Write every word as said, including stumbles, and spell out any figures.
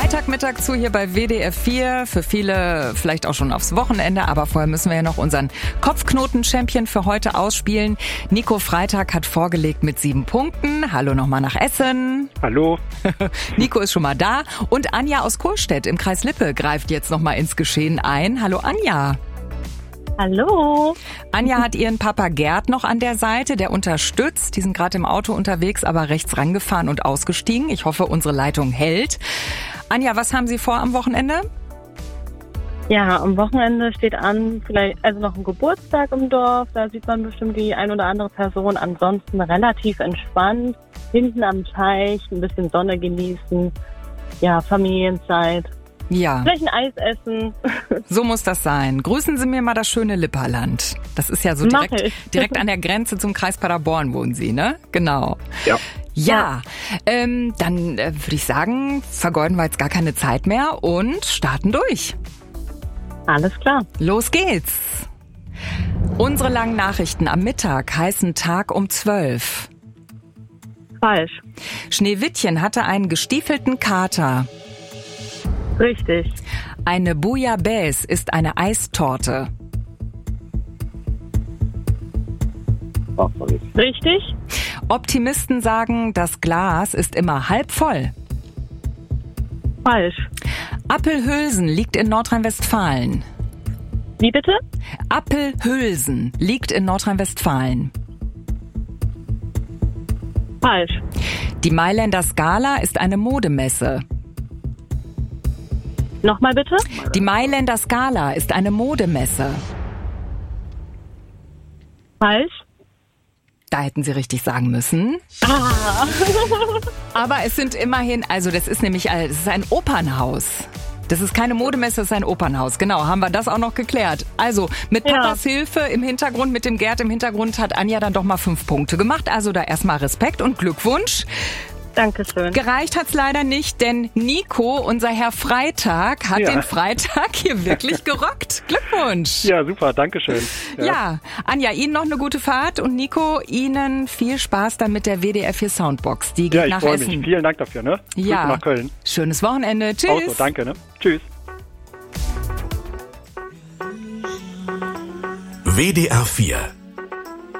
Freitagmittag zu hier bei W D R vier. Für viele vielleicht auch schon aufs Wochenende, aber vorher müssen wir ja noch unseren Kopfknoten-Champion für heute ausspielen. Nico Freitag hat vorgelegt mit sieben Punkten. Hallo nochmal nach Essen. Hallo. Nico ist schon mal da. Und Anja aus Kohlstedt im Kreis Lippe greift jetzt nochmal ins Geschehen ein. Hallo Anja. Hallo. Anja hat ihren Papa Gerd noch an der Seite, der unterstützt. Die sind gerade im Auto unterwegs, aber rechts rangefahren und ausgestiegen. Ich hoffe, unsere Leitung hält. Anja, was haben Sie vor am Wochenende? Ja, am Wochenende steht an, vielleicht also noch ein Geburtstag im Dorf. Da sieht man bestimmt die ein oder andere Person. Ansonsten relativ entspannt. Hinten am Teich, ein bisschen Sonne genießen. Ja, Familienzeit. Ja. Vielleicht ein Eis essen. So muss das sein. Grüßen Sie mir mal das schöne Lipperland. Das ist ja so direkt, direkt an der Grenze zum Kreis Paderborn wohnen Sie, ne? Genau. Ja. Ja, ähm, dann äh, würde ich sagen, vergeuden wir jetzt gar keine Zeit mehr und starten durch. Alles klar. Los geht's. Unsere langen Nachrichten am Mittag heißen Tag um zwölf. Falsch. Schneewittchen hatte einen gestiefelten Kater. Richtig. Eine Bouillabaisse ist eine Eistorte. Richtig. Optimisten sagen, das Glas ist immer halb voll. Falsch. Appelhülsen liegt in Nordrhein-Westfalen. Wie bitte? Appelhülsen liegt in Nordrhein-Westfalen. Falsch. Die Mailänder Scala ist eine Modemesse. Nochmal bitte? Die Mailänder Scala ist eine Modemesse. Falsch. Da hätten Sie richtig sagen müssen. Ah. Aber es sind immerhin, also das ist nämlich, es ist ein Opernhaus. Das ist keine Modemesse, es ist ein Opernhaus. Genau, haben wir das auch noch geklärt. Also mit Papas ja. Hilfe im Hintergrund, mit dem Gerd im Hintergrund hat Anja dann doch mal fünf Punkte gemacht. Also da erstmal Respekt und Glückwunsch. Dankeschön. Gereicht hat's leider nicht, denn Nico, unser Herr Freitag, hat ja. den Freitag hier wirklich gerockt. Glückwunsch. Ja, super, dankeschön. Ja. ja, Anja, Ihnen noch eine gute Fahrt und Nico, Ihnen viel Spaß dann mit der W D R vier Soundbox. Die geht ja, ich nach freue Essen. mich. Vielen Dank dafür, ne? Ja. Grüße nach Köln. Schönes Wochenende. Tschüss. Auch so, danke, ne? Tschüss. W D R vier